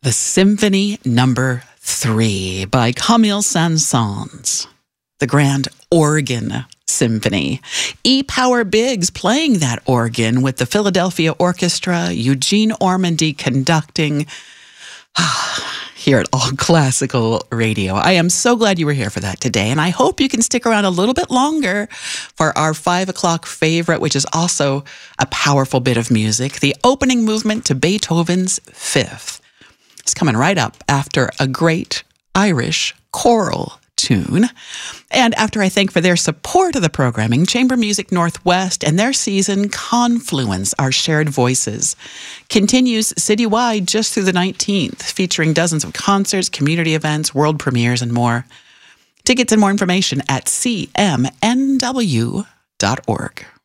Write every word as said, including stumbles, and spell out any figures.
The Symphony Number Three by Camille Saint-Saëns, the Grand Organ Symphony. E. Power Biggs playing that organ with the Philadelphia Orchestra, Eugene Ormandy conducting. Here at All Classical Radio. I am so glad you were here for that today, and I hope you can stick around a little bit longer for our five o'clock favorite, which is also a powerful bit of music, the opening movement to Beethoven's Fifth. It's coming right up after a great Irish choral tune. And after I thank for their support of the programming, Chamber Music Northwest and their season Confluence, Our Shared Voices, continues citywide just through the nineteenth, featuring dozens of concerts, community events, world premieres, and more. Tickets and more information at c m n w dot org.